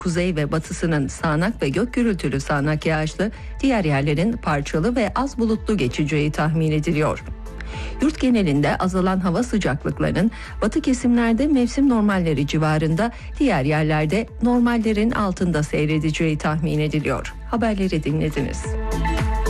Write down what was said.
kuzey ve batısının sağanak ve gök gürültülü sağanak yağışlı, diğer yerlerin parçalı ve az bulutlu geçeceği tahmin ediliyor. Yurt genelinde azalan hava sıcaklıklarının batı kesimlerde mevsim normalleri civarında, diğer yerlerde normallerin altında seyredeceği tahmin ediliyor. Haberleri dinlediniz.